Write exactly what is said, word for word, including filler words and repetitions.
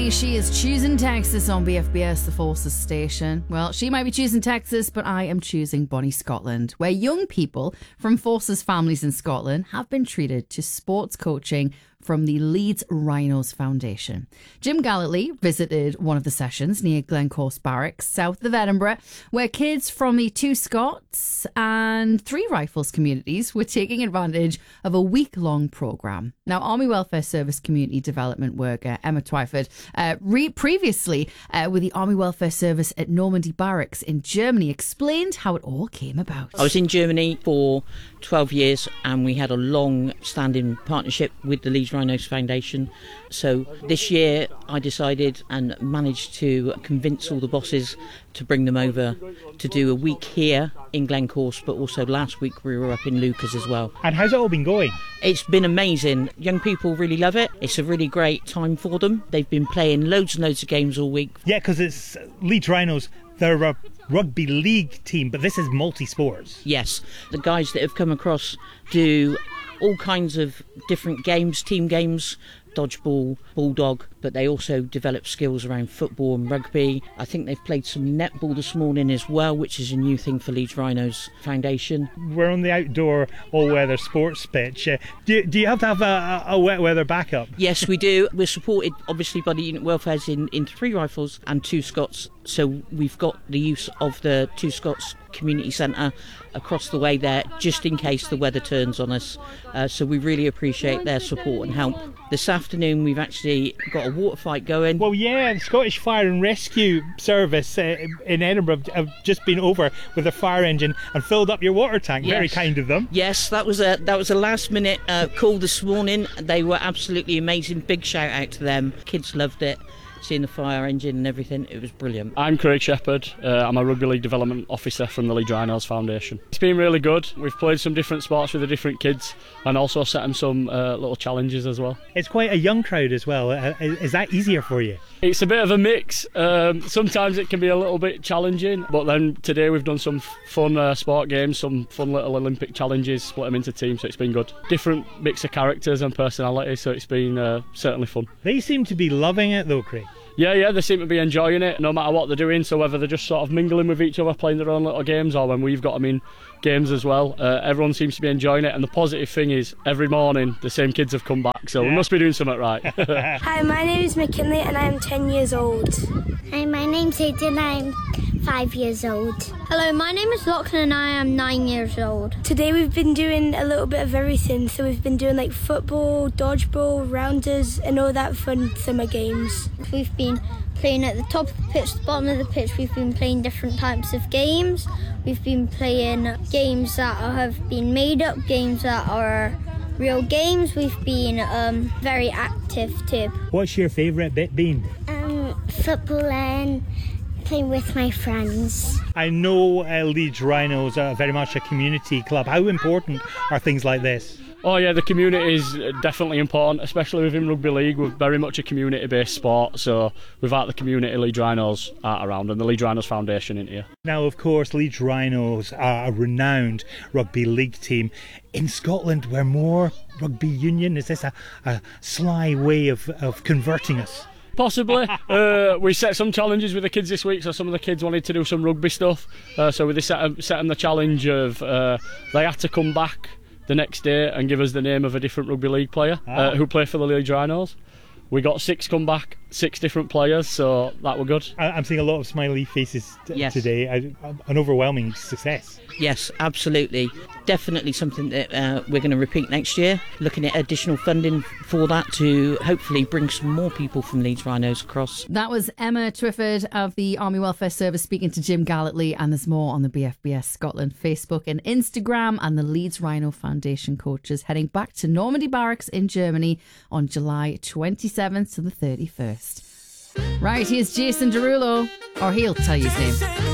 Lee, she is choosing Texas on B F B S, the Forces station. Well, she might be choosing Texas, but I am choosing Bonnie, Scotland, where young people from Forces families in Scotland have been treated to sports coaching from the Leeds Rhinos Foundation. Jim Gallatly visited one of the sessions near Glencorse Barracks, south of Edinburgh, where kids from the Two Scots and Three Rifles communities were taking advantage of a week-long programme. Now, Army Welfare Service community development worker Emma Twyford, uh, re- previously uh, with the Army Welfare Service at Normandy Barracks in Germany, explained how it all came about. I was in Germany for twelve years and we had a long-standing partnership with the Leeds Rhinos Foundation. So this year I decided and managed to convince all the bosses to bring them over to do a week here in Glencorse, but also last week we were up in Lucas as well. And how's it all been going? It's been amazing. Young people really love it. It's a really great time for them. They've been playing loads and loads of games all week. Yeah, because it's Leeds Rhinos. They're a rugby league team, but this is multi-sports. Yes. The guys that have come across do all kinds of different games, team games, dodgeball, bulldog, but they also develop skills around football and rugby. I think they've played some netball this morning as well, which is a new thing for Leeds Rhinos Foundation. We're on the outdoor all-weather sports pitch. Uh, do, do you have to have a, a wet weather backup? Yes, we do. We're supported obviously by the unit welfares in, in Three Rifles and Two Scots, so we've got the use of the Two Scots Community Centre across the way there, just in case the weather turns on us. Uh, so we really appreciate their support and help. This afternoon we've actually got a water fight going. Well, yeah, the Scottish Fire and Rescue Service uh, in Edinburgh have just been over with a fire engine and filled up your water tank. Yes. Very kind of them. Yes, that was a that was a last minute uh, call this morning. They were absolutely amazing. Big shout out to them. Kids loved it. Seeing the fire engine and everything, it was brilliant. I'm Craig Shepherd. Uh, I'm a Rugby League Development Officer from the Leeds Rhinos Foundation. It's been really good. We've played some different sports with the different kids and also set them some uh, little challenges as well. It's quite a young crowd as well. Uh, is that easier for you? It's a bit of a mix. Um, sometimes it can be a little bit challenging, but then today we've done some fun uh, sport games, some fun little Olympic challenges, split them into teams, so it's been good. Different mix of characters and personalities, so it's been uh, certainly fun. They seem to be loving it though, Craig. Yeah, yeah, they seem to be enjoying it no matter what they're doing, so whether they're just sort of mingling with each other, playing their own little games, or when we've got them in games as well, uh, everyone seems to be enjoying it. And the positive thing is, every morning the same kids have come back, so yeah. We must be doing something right. Hi, my name is McKinley and I'm ten years old. Hi, my name's Hayden and I'm five years old. Hello, my name is Lachlan and I am nine years old. Today we've been doing a little bit of everything, so we've been doing like football, dodgeball, rounders and all that fun summer games. We've been playing at the top of the pitch, the bottom of the pitch. We've been playing different types of games. We've been playing games that have been made up, games that are real games. We've been um, very active too. What's your favourite bit been? Um, football and playing with my friends. I know uh, Leeds Rhinos are very much a community club. How important are things like this? Oh yeah, the community is definitely important, especially within rugby league. We're very much a community-based sport, so without the community, Leeds Rhinos aren't around, and the Leeds Rhinos Foundation in here. Now, of course, Leeds Rhinos are a renowned rugby league team. In Scotland, we're more rugby union. Is this a, a sly way of, of converting us? Possibly. uh, we set some challenges with the kids this week, so some of the kids wanted to do some rugby stuff. Uh, so we set them, set them the challenge of uh, they had to come back the next day and give us the name of a different rugby league player ah. uh, who played for the Leeds Rhinos. We got six come back, six different players, so that were good. I'm seeing a lot of smiley faces t- yes. today. I, an overwhelming success. Yes, absolutely. Definitely something that uh, we're going to repeat next year. Looking at additional funding for that to hopefully bring some more people from Leeds Rhinos across. That was Emma Twyford of the Army Welfare Service speaking to Jim Gallatly, and there's more on the B F B S Scotland Facebook and Instagram, and the Leeds Rhino Foundation coaches heading back to Normandy Barracks in Germany on July twenty-seventh to the thirty-first. Right, here's Jason Derulo, or he'll tell you his name.